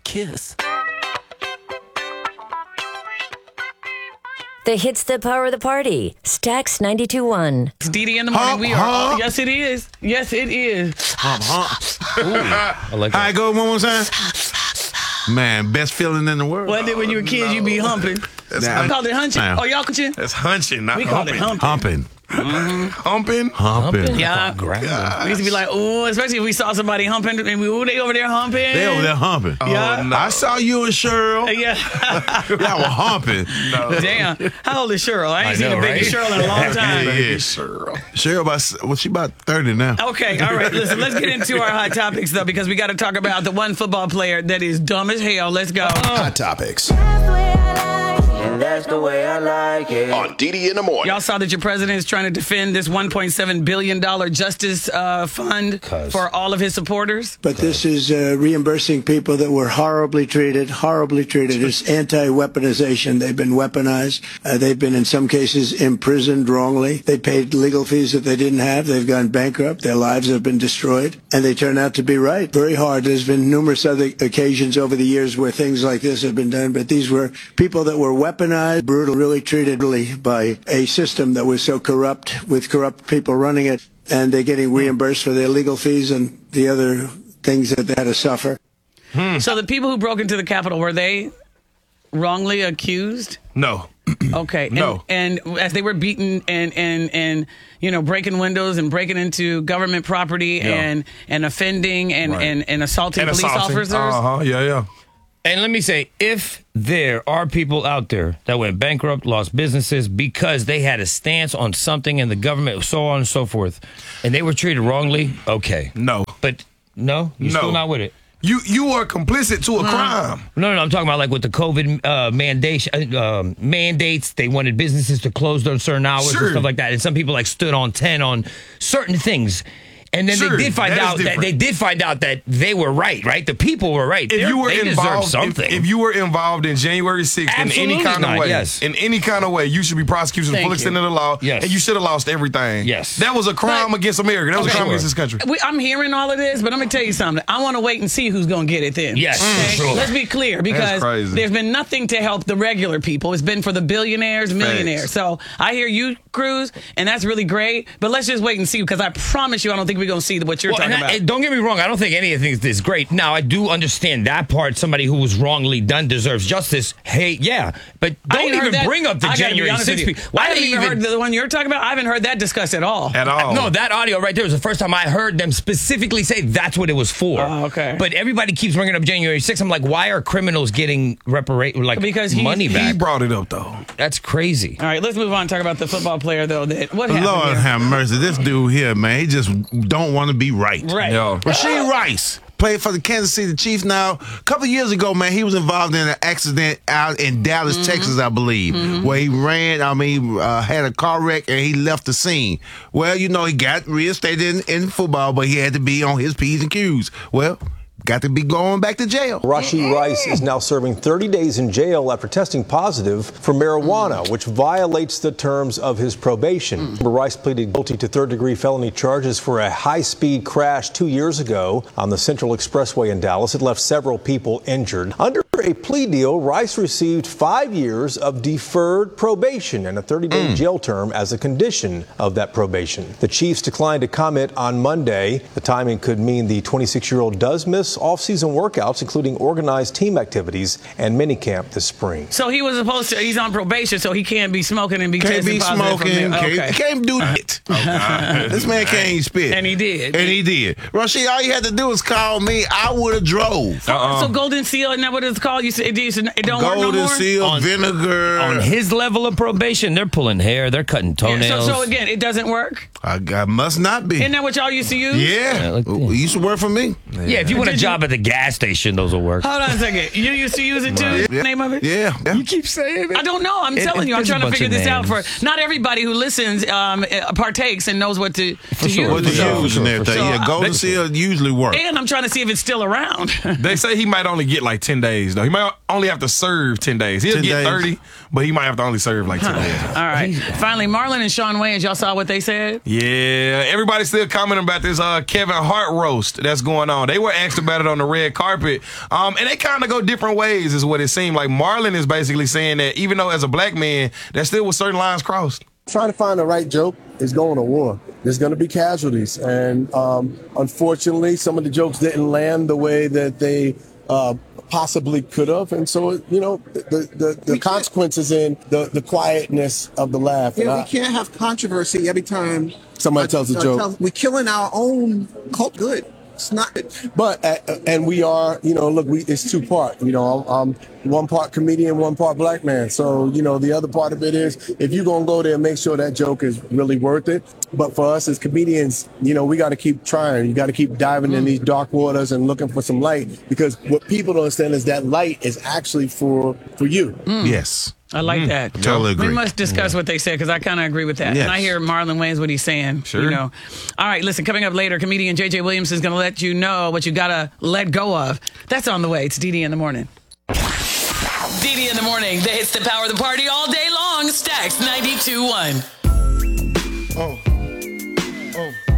kiss. The hits that power the party. Stax 92.1. It's DD in the morning. We are. Yes, it is. Yes, it is. I like that. All right, go one more time. Man, best feeling in the world. What did when you were a kid, you be humping? We call it hunching. Nah. Oh, y'all hunching? That's hunching, not We call it humping. humping. Humping. Humping? Yeah. We used to be like, ooh, especially if we saw somebody humping, and they over there humping. They over there humping. Yeah. no. I saw you and Cheryl. Yeah. Y'all were humping. No. Damn. How old is Cheryl? I ain't seen a baby Cheryl in a long time. Yeah. Cheryl. She about 30 now. Okay, all right. Listen, let's get into our hot topics, though, because we got to talk about the one football player that is dumb as hell. Let's go. Hot Topics. And that's the way I like it. On DD in the morning. Y'all saw that your president is trying to defend this $1.7 billion justice fund for all of his supporters. But this is reimbursing people that were horribly treated. It's anti-weaponization. They've been weaponized. They've been, in some cases, imprisoned wrongly. They paid legal fees that they didn't have. They've gone bankrupt. Their lives have been destroyed. And they turn out to be right. Very hard. There's been numerous other occasions over the years where things like this have been done. But these were people that were weaponized, brutal, really treated by a system that was so corrupt, with corrupt people running it, and they're getting reimbursed for their legal fees and the other things that they had to suffer. So the people who broke into the Capitol, were they wrongly accused? No. Okay. No. And as they were beaten and breaking windows and breaking into government property and offending and assaulting police officers. Yeah. And let me say, if there are people out there that went bankrupt, lost businesses because they had a stance on something and the government, so on and so forth, and they were treated wrongly, okay. No. But no? You're still not with it? You are complicit to a crime. No, I'm talking about like with the COVID mandates. They wanted businesses to close during certain hours and stuff like that. And some people like stood on 10 on certain things. And then they did find out that they were right? The people were right. If you were they involved, something. If you were involved in January 6th in any kind of way, in any kind of way, you should be prosecuted to the full extent of the law. Yes. And you should have lost everything. Yes. That was a crime against America. That was a crime against this country. I'm hearing all of this, but I'm going to tell you something. I want to wait and see who's going to get it then. Yes. Okay? Let's be clear, because there's been nothing to help the regular people. It's been for the billionaires, millionaires. So I hear you, Cruz, and that's really great. But let's just wait and see, because I promise you I don't think we're going to see what you're talking about. Don't get me wrong. I don't think any of things is great. Now, I do understand that part. Somebody who was wrongly done deserves justice. Hey, yeah. But don't even bring up the January 6th people. Why haven't you heard the one you're talking about? I haven't heard that discussed at all. No, that audio right there was the first time I heard them specifically say that's what it was for. Oh, okay. But everybody keeps bringing up January 6th. I'm like, why are criminals getting because money back? He brought it up, though. That's crazy. All right, let's move on and talk about the football player, though. What happened Lord here? have mercy. This dude here, man, he just don't want to be right. Right. Yo. Rasheed Rice played for the Kansas City Chiefs now. A couple of years ago, man, he was involved in an accident out in Dallas, Texas, I believe, where he had a car wreck and he left the scene. Well, he got reinstated in football, but he had to be on his P's and Q's. Well, got to be going back to jail. Rasheed Rice is now serving 30 days in jail after testing positive for marijuana, which violates the terms of his probation. Rice pleaded guilty to third-degree felony charges for a high-speed crash 2 years ago on the Central Expressway in Dallas. It left several people injured. Under a plea deal, Rice received 5 years of deferred probation and a 30-day jail term as a condition of that probation. The Chiefs declined to comment on Monday. The timing could mean the 26-year-old does miss off-season workouts, including organized team activities and minicamp this spring. So he was supposed to, he's on probation, so he can't be smoking and be Can't testing be positive smoking. from Can't do it. This man can't even spit. And he did. Rasheed, all you had to do was call me. I would have drove. So Golden Seal, isn't that what it's called? You said it don't work no more? Golden Seal, vinegar. On his level of probation, they're pulling hair, they're cutting toenails. So again, it doesn't work? I must not be. Isn't that what y'all used to use? Yeah. It used to work for me. Yeah, if you want a job at the gas station, those will work. Hold on a second. You used to use it too? Yeah. Name of it? Yeah. You keep saying it. I don't know. I'm telling you. I'm trying to figure this out. For not everybody who listens partakes and knows what to use. What to use and everything. So, Golden Seal usually works. And I'm trying to see if it's still around. They say he might only get like 10 days, though. though. He might only have to serve 10 days. He'll get 30, but he might have to only serve like 10 days. All right. Finally, Marlon and Shawn Wayans, y'all saw what they said? Yeah. Everybody's still commenting about this Kevin Hart roast that's going on. They were asked about it on the red carpet. And they kind of go different ways is what it seemed like. Marlon is basically saying that even though as a black man, there still was certain lines crossed. Trying to find the right joke is going to war. There's going to be casualties. And unfortunately, some of the jokes didn't land the way that they possibly could have. And so, the consequences in the quietness of the laugh. Yeah, we can't have controversy every time somebody tells a joke. We're killing our own cult good. It's not. But, and we are, it's two-part. I'm one part comedian, one part black man. So, the other part of it is if you're going to go there, make sure that joke is really worth it. But for us as comedians, we got to keep trying. You got to keep diving in these dark waters and looking for some light, because what people don't understand is that light is actually for you. Yes. I like that. Totally agree. We must discuss what they said, because I kind of agree with that. Yes. And I hear Marlon Wayans, what he's saying. Sure. All right, listen, coming up later, comedian J.J. Williams is going to let you know what you got to let go of. That's on the way. It's DD in the Morning. DD in the Morning, the hits that power the party all day long. Stacks 92.1. Oh.